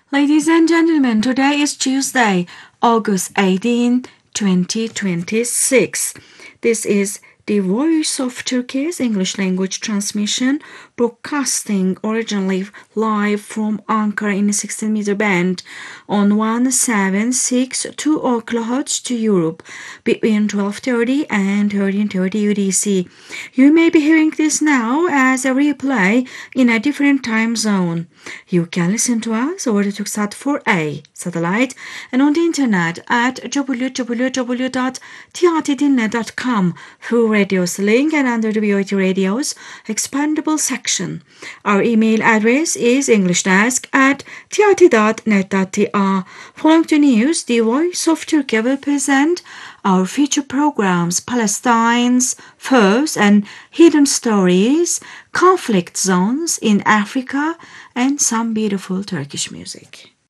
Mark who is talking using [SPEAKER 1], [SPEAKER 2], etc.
[SPEAKER 1] Ladies and gentlemen, today is Tuesday, August 18, 2026. This is the Voice of Turkey's English language transmission, broadcasting originally live from Ankara in the 16-meter band on 1762 kHz to Europe between 12:30 and 13:30 UTC. You may be hearing this now as a replay in a different time zone. You can listen to us over the Turksat 4A satellite and on the internet at www.tiatidinle.com through Radios link and under the VOT Radio's expandable section. Our email address is englishdesk@tiati.net.tr. Following the news, the Voice of Turkey will present our feature programs Palestine's Foes and Hidden Stories, Conflict Zones in Africa, and some beautiful Turkish music.